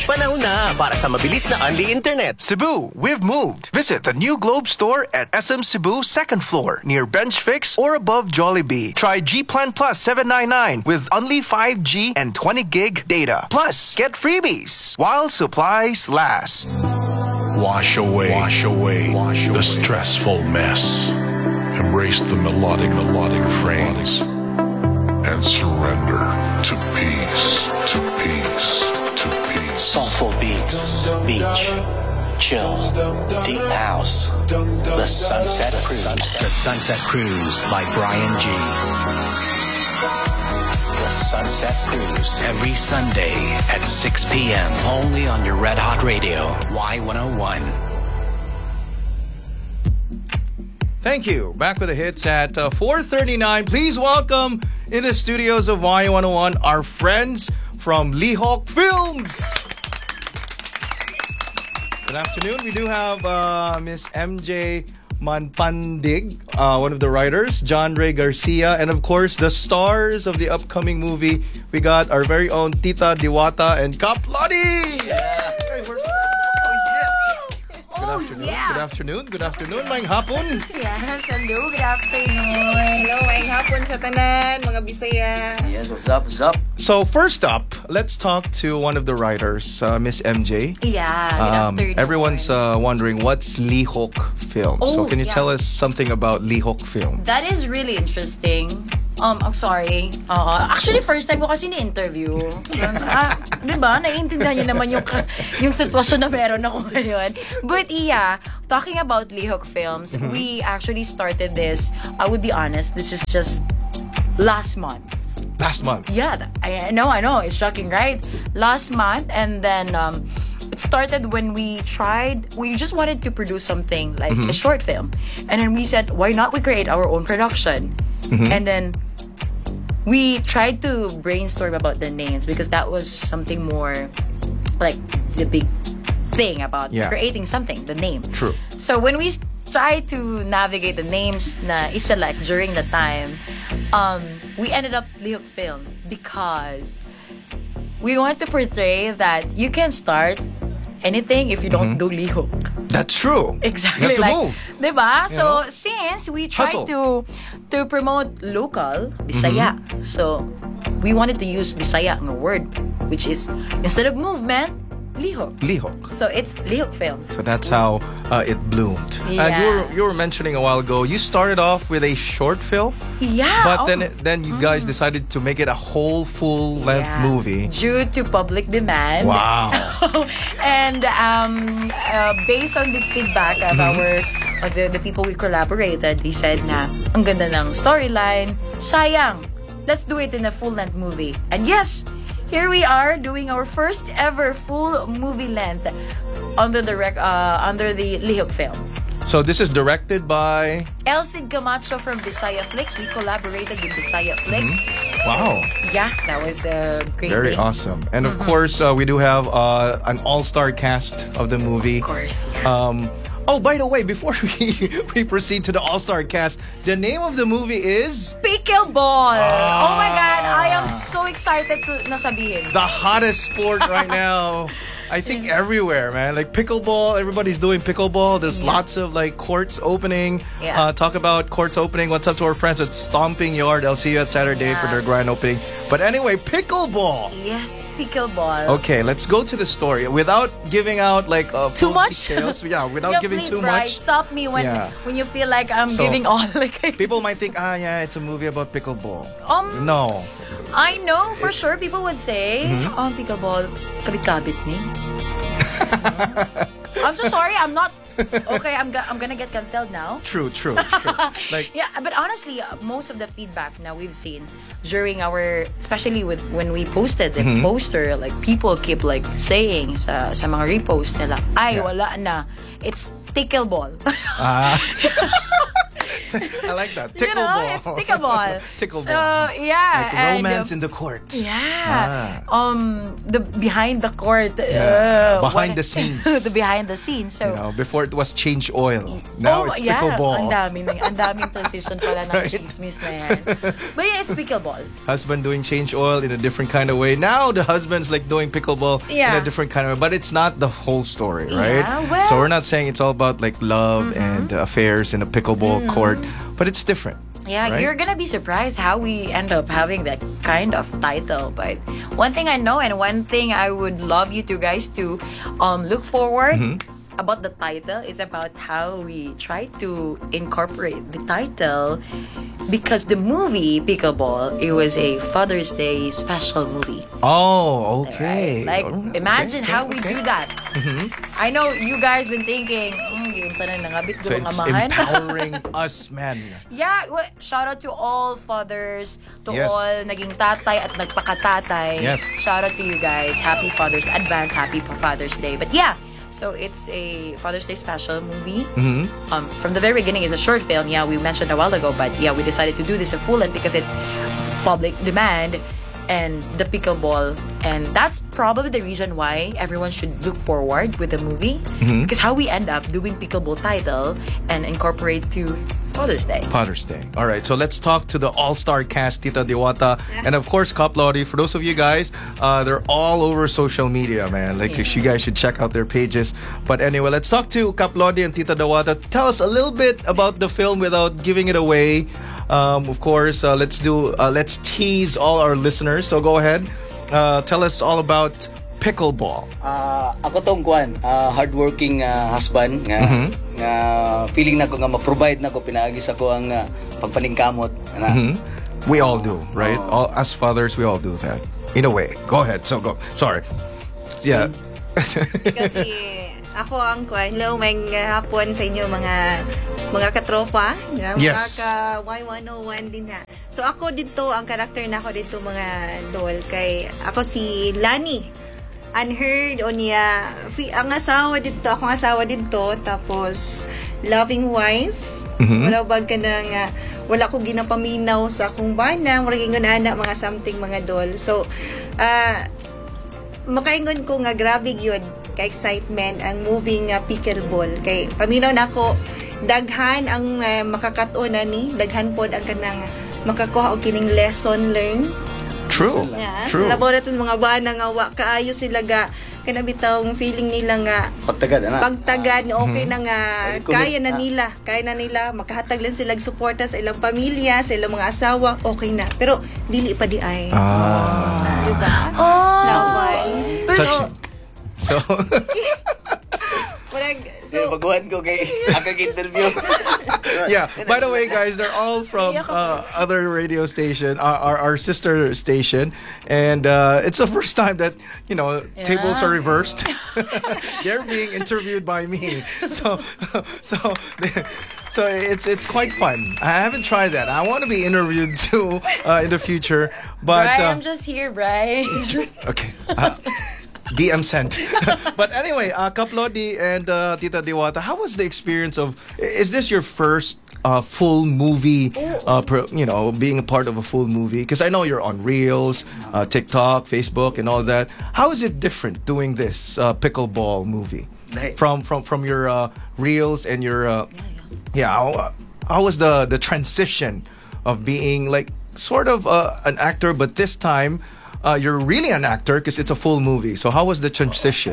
Panahon na para sa mabilis na unli internet. Cebu, we've moved. Visit the new Globe store at SM Cebu 2nd floor near Bench Fix or above Jollibee. Try G Plan Plus 799 with only 5G and 20 gig data. Plus, get freebies while supplies last. Wash away the stressful mess. Embrace the melodic phrase and surrender to peace. Soulful beats, beach, chill, deep house. The Sunset Cruise. The Sunset Cruise by Brian G. The Sunset Cruise every Sunday at 6 p.m. only on your Red Hot Radio Y101. Thank you. Back with the hits at 4:39. Please welcome in the studios of Y101 our friends from Lihok Films. Good afternoon. We do have Miss MJ Manpandig, one of the writers, John Ray Garcia, and of course the stars of the upcoming movie. We got our very own Tita Diwata and Kap Lodi. Good afternoon, Maing hapon. Yes, hello, good afternoon. Hello, maing hapon sa tanan, mga Bisaya. Yes, what's up? So first up, let's talk to one of the writers, Miss MJ. Yeah, good afternoon. Everyone's wondering what's Lihok Films. So can you tell us something about Lihok Films? That is really interesting. I'm sorry. Actually, first time ko kasi ni-interview. Diba? Naiintindihan niyo naman yung sitwasyon na meron ako ngayon. But yeah, talking about Lihok Films, we actually started this, I would be honest, this is just last month. Last month? Yeah, I know. It's shocking, right? Last month, and then it started when we just wanted to produce something like a short film. And then we said, why not we create our own production? And then we tried to brainstorm about the names because that was something more like the big thing about creating something, the name. True. So when we tried to navigate the names na i-select during the time, we ended up Lihok Films because we want to portray that you can start anything if you don't do lihok. That's true. Exactly. You have to move. Diba? So, since we tried to promote local, Bisaya, so we wanted to use Bisaya ng word, which is, instead of movement, lihok. So, it's Lihok Films. So that's how it bloomed. Yeah. You were mentioning a while ago, you started off with a short film. Yeah. But then you guys decided to make it a whole full-length movie. Due to public demand. Wow. And based on the feedback of the people we collaborated, they said na, ang ganda ng storyline, sayang, let's do it in a full-length movie. And yes, here we are doing our first ever full movie length under the Lihok Films. So this is directed by Elcid Camacho from Bisaya Flicks. We collaborated with Bisaya Flicks. Wow. So, yeah, that was a great Very thing. awesome. And of course, we do have an all-star cast of the movie. Of course. Yeah. By the way, before we proceed to the all-star cast, the name of the movie is Pickleball. Oh my God, I am so excited to nasabihin. the hottest sport right now. I think everywhere, man. Like pickleball, everybody's doing pickleball. There's lots of like courts opening. Yeah. Talk about courts opening. What's up to our friends at Stomping Yard? I'll see you at Saturday for their grand opening. But anyway, pickleball. Yes, pickleball. Okay, let's go to the story without giving out like Too full much? details. Yeah, without Yeah, giving please, too Bri, much. Stop me when you feel like I'm So, giving all. Like People might think, it's a movie about pickleball. No. I know for sure people would say, pickleball, kabit-kabit ni. I'm so sorry, I'm not. Okay, I'm gonna get cancelled now. True. Like, Yeah, but honestly, most of the feedback now we've seen during especially when we posted the poster, like people keep like saying sa mga repost nila, wala na. It's pickleball. I like that. You know, Tickleball. it's Tickleball. Tickleball. So, yeah. Like and, romance in the court. Yeah. The behind the court. Behind the scenes. The behind the scenes. So, You know, before it was change oil. Now it's pickleball. Ang daming transition pala ng Right. chismis na yan. But yeah, it's pickleball. Husband doing change oil in a different kind of way. Now the husband's like doing pickleball in Yeah. a different kind of way. But it's not the whole story, right? Yeah, well- so we're not saying it's all about like love and affairs in a pickleball court, but it's different. Yeah, right? you're gonna be surprised how we end up having that kind of title. But one thing I know, and one thing I would love you two guys to look forward about the title, it's about how we try to incorporate the title, because the movie Pickleball, it was a Father's Day special movie. Oh, okay. Like, Oh, imagine okay, how we okay. do that. I know you guys been thinking, yun sana nangabit So ko ang it's amahan. empowering us men. Yeah, well, shout out to all fathers, to Yes. all naging tatay at nagpakatatay. Yes. Shout out to you guys. Happy advance happy Father's Day. But yeah, so it's a Father's Day special movie. From the very beginning, it's a short film. Yeah, we mentioned a while ago, but yeah, we decided to do this a full length because it's public demand and the pickleball, and that's probably the reason why everyone should look forward with the movie, because how we end up doing pickleball title and incorporate to Father's Day. Father's Day. All right, so let's talk to the all-star cast, Tita Diwata, and of course, Kap Lodi. For those of you guys, they're all over social media, man. Like, you guys should check out their pages. But anyway, let's talk to Kap Lodi and Tita Diwata. Tell us a little bit about the film without giving it away. Of course, let's tease all our listeners. So go ahead, tell us all about Pickleball. Ako tong kuan, hardworking husband nga feeling nako nga ma-provide nako pinaagi sa ko ang pagpaningkamot ana. We all do, right? All as fathers, we all do that in a way. Go ahead. So go. Sorry. Yeah. Kasi ako ang kuan, hello, may hapon sa inyo mga katropa, Yes. mga ka-Y101 din ha. So ako dito, ang karakter na ako dito mga dol, kay ako si Lani. Unheard o niya, ang asawa dito, tapos loving wife. Wala bag ka na nga, wala ko ginapaminaw sa akong bana, maraging anak mga something mga dol. So, makaingon ko nga grabe yun ka-excitement ang movie nga Pickleball. Kay paminaw na ako, daghan ang makakaton na ni, daghan pod ang kanang makakuha og kining lesson learned. True. Yeah, True. sa labo na mga bana nga wa kaayo sila ga kanabitawng feeling nila nga Pagtagad ana. pagtagad nga okay na nga Ay, commit kaya na nila makahatag lang sila og suporta sa ilang pamilya, sa ilang mga asawa, okay na, pero dili pa di ay diba? Lawan. Touching. So, So baguhan ko kay akag interview. yeah. By the way, guys, they're all from other radio station, our sister station, and it's the first time that tables are reversed. They're being interviewed by me, so it's quite fun. I haven't tried that. I want to be interviewed too in the future, but Bri, I'm just here, Bri. okay. DM sent. But anyway, Kap Lodi and Tita Diwata, how was the experience of? Is this your first full movie? Being a part of a full movie? Because I know you're on Reels, TikTok, Facebook, and all that. How is it different doing this Pickleball movie from your Reels and your? How was the transition of being like sort of an actor, but this time? You're really an actor because it's a full movie. So how was the transition?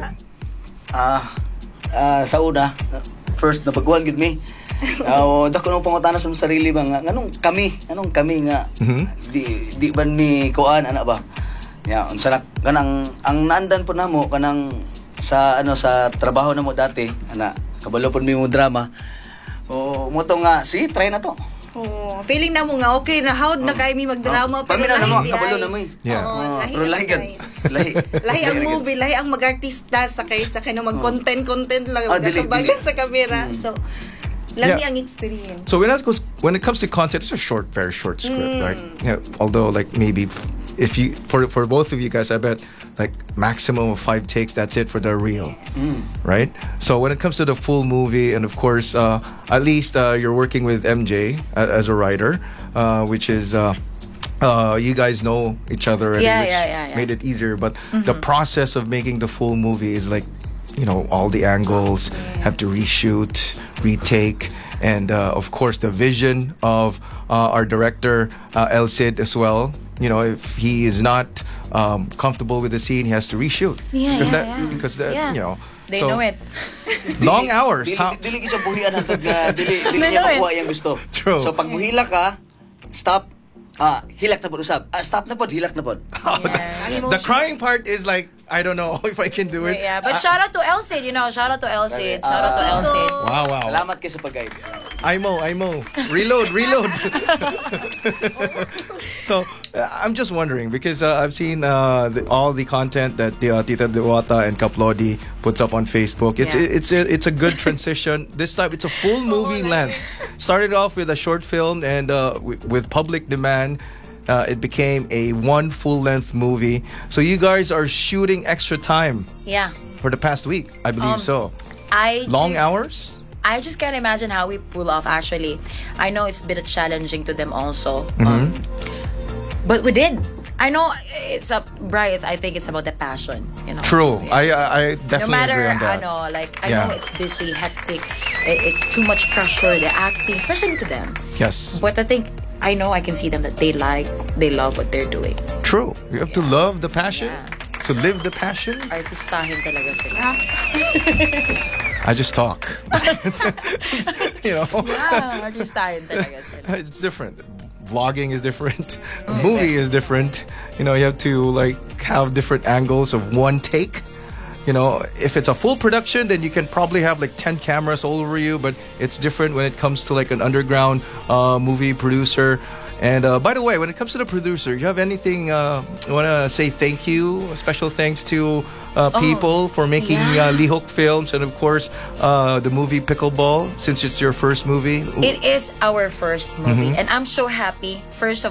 Sa una, first nabaguhan gid mi. Dako nung pangutana sa sarili ba nga anong kami nga di ba mi kuan ana ba? Ya, unsa na kanang ang naandan po namo kanang sa trabaho namo dati ana kabalo pod mi mo drama. Mo to nga try na to. Feeling na mo nga okay na how na kay mi magdrama pero Pamina na mo, lahi kabalo na mo eh. Yeah. Pero lahi gid. Lahi ang movie, lahi ang mag-artista sa mag-content lang dili. sa camera. So lami ang experience. So when it comes to content, it's a very short script, right? Yeah, although like maybe if you for both of you guys, I bet like maximum of 5 takes. That's it for the reel, right? So when it comes to the full movie, and of course, at least you're working with MJ as a writer, which is. You guys know each other, and which made it easier. But the process of making the full movie is like, all the angles have to reshoot, retake, and of course the vision of our director El Cid as well. If he is not comfortable with the scene, he has to reshoot. Because They so, know it. Long hours. Dili kita buhian hatod nga dili niya makuha yang gusto. True. So pag muhila ka, stop. Hilak na pod usab. Stop na pod, hilak na pod. The crying part is like, I don't know if I can do it. Yeah, but shout out to El Cid, shout out to El Cid. Shout out to El Cid. Wow. Salamat kay sa pag-guide. Imo. Reload. So, I'm just wondering, because I've seen all the content that Tita Diwata and Kaplodi puts up on Facebook. It's a good transition. This time, it's a full movie length. Started off with a short film, and with public demand, it became a one full-length movie. So you guys are shooting extra time. Yeah. For the past week, I believe so. Long hours? I just can't imagine how we pull off, actually. I know it's been challenging to them also. But we did. I know Bri, I think it's about the passion. True. I definitely no matter, agree on that. I know it's busy, hectic, it's too much pressure, the acting, especially to them. Yes. But I know I can see them that they love what they're doing. True. You have to love the passion. To live the passion. Artistahin talaga sila. I just talk. Artistahin talaga sila. It's different. Vlogging is different. The movie is different. You have to have different angles of one take. If it's a full production, then you can probably have 10 cameras all over you, but it's different when it comes to an underground movie producer. And by the way, when it comes to the producer, you have anything you want to say thank you, special thanks to people for making Lihok Films, and of course the movie Pickleball, since it's your first movie? It is our first movie, and I'm so happy. First of